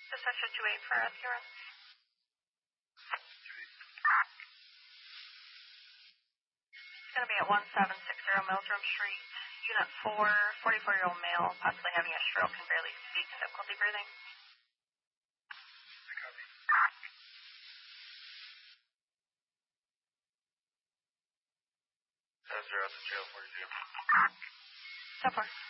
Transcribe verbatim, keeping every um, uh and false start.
Dispatcher two eight for rescue run. It's going to be at one seven six zero Meldrum Street. Unit four, forty-four-year-old male, possibly having a stroke and barely speak and difficulty breathing. Zero to jail forty-two. So far.